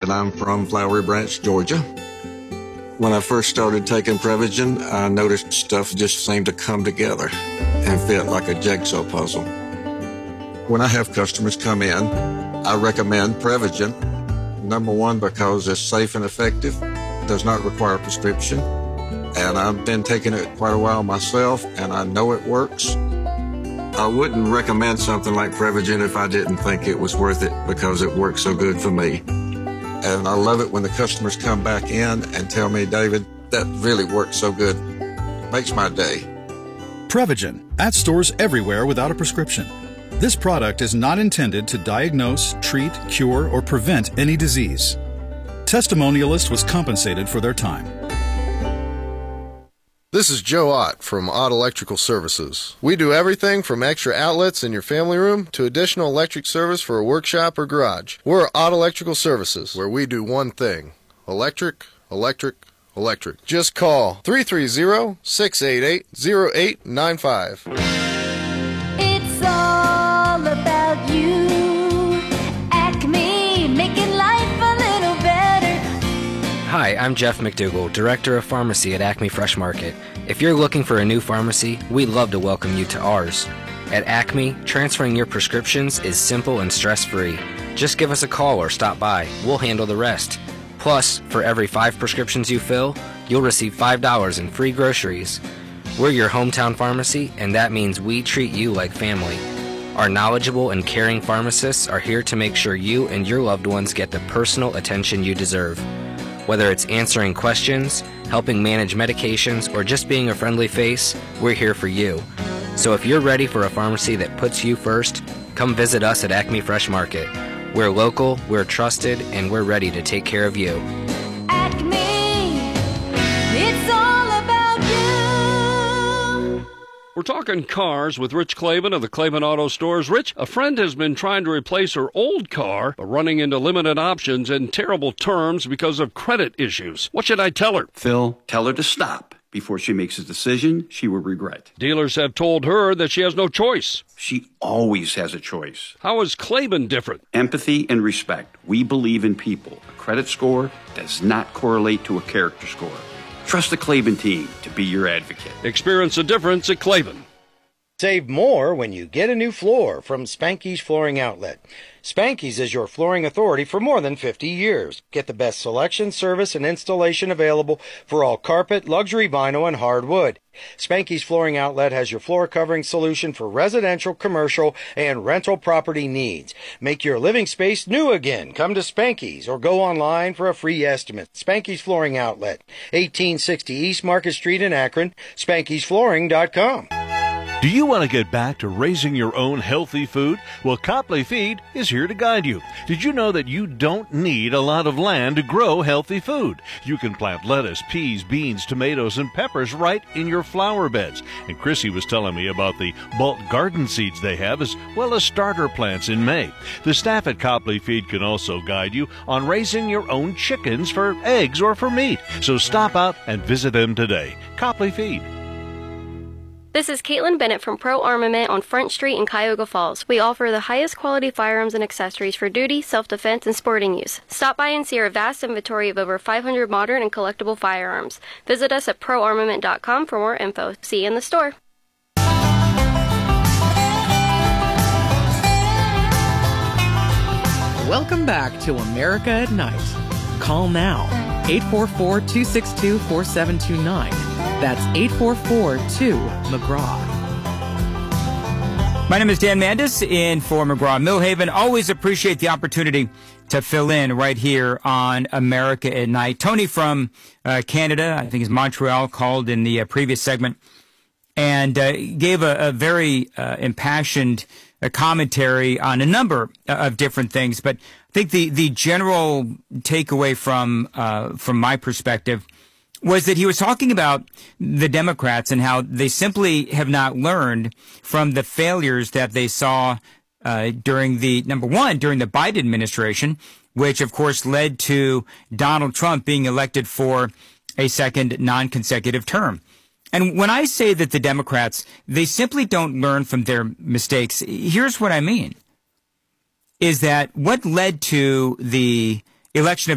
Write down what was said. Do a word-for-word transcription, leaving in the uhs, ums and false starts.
and I'm from Flowery Branch, Georgia. When I first started taking Prevagen, I noticed stuff just seemed to come together and fit like a jigsaw puzzle. When I have customers come in, I recommend Prevagen. Number one, because it's safe and effective, does not require a prescription, and I've been taking it quite a while myself, and I know it works. I wouldn't recommend something like Prevagen if I didn't think it was worth it because it works so good for me. And I love it when the customers come back in and tell me, David, that really works so good. It makes my day. Prevagen, at stores everywhere without a prescription. This product is not intended to diagnose, treat, cure, or prevent any disease. Testimonialist was compensated for their time. This is Joe Ott from Ott Electrical Services. We do everything from extra outlets in your family room to additional electric service for a workshop or garage. We're Ott Electrical Services, where we do one thing: electric, electric, electric. Just call three three zero, six eight eight, zero eight nine five. It's all about you. Acme, making life a little better. Hi, I'm Jeff McDougall, Director of Pharmacy at Acme Fresh Market. If you're looking for a new pharmacy, we'd love to welcome you to ours. At Acme, transferring your prescriptions is simple and stress-free. Just give us a call or stop by. We'll handle the rest. Plus, for every five prescriptions you fill, you'll receive five dollars in free groceries. We're your hometown pharmacy, and that means we treat you like family. Our knowledgeable and caring pharmacists are here to make sure you and your loved ones get the personal attention you deserve. Whether it's answering questions, helping manage medications, or just being a friendly face, we're here for you. So if you're ready for a pharmacy that puts you first, come visit us at Acme Fresh Market. We're local, we're trusted, and we're ready to take care of you. Acme, it's all about you. We're talking cars with Rich Clavin of the Clavin Auto Stores. Rich, a friend has been trying to replace her old car, but running into limited options and terrible terms because of credit issues. What should I tell her? Phil, tell her to stop. Before she makes a decision she will regret. Dealers have told her that she has no choice. She always has a choice. How is Clavin different? Empathy and respect. We believe in people. A credit score does not correlate to a character score. Trust the Clavin team to be your advocate. Experience the difference at Clavin. Save more when you get a new floor from Spanky's Flooring Outlet. Spanky's is your flooring authority for more than fifty years. Get the best selection, service, and installation available for all carpet, luxury vinyl, and hardwood. Spanky's Flooring Outlet has your floor covering solution for residential, commercial, and rental property needs. Make your living space new again. Come to Spanky's or go online for a free estimate. Spanky's Flooring Outlet, eighteen sixty East Market Street in Akron, spankys flooring dot com. Do you want to get back to raising your own healthy food? Well, Copley Feed is here to guide you. Did you know that you don't need a lot of land to grow healthy food? You can plant lettuce, peas, beans, tomatoes, and peppers right in your flower beds. And Chrissy was telling me about the bulk garden seeds they have, as well as starter plants in May. The staff at Copley Feed can also guide you on raising your own chickens for eggs or for meat. So stop out and visit them today. Copley Feed. This is Caitlin Bennett from Pro Armament on Front Street in Cuyahoga Falls. We offer the highest quality firearms and accessories for duty, self-defense, and sporting use. Stop by and see our vast inventory of over five hundred modern and collectible firearms. Visit us at pro armament dot com for more info. See you in the store. Welcome back to America at Night. Call now, eight four four, two six two, four seven two nine. That's eight four four two McGraw. My name is Dan Mandis in for McGraw Millhaven. Always appreciate the opportunity to fill in right here on America at Night. Tony from uh, Canada, I think it's Montreal, called in the uh, previous segment and uh, gave a, a very uh, impassioned uh, commentary on a number of different things. But I think the, the general takeaway from uh, from my perspective was that he was talking about the Democrats and how they simply have not learned from the failures that they saw uh, during the, number one, during the Biden administration, which, of course, led to Donald Trump being elected for a second non-consecutive term. And when I say that the Democrats, they simply don't learn from their mistakes, here's what I mean, is that what led to the election of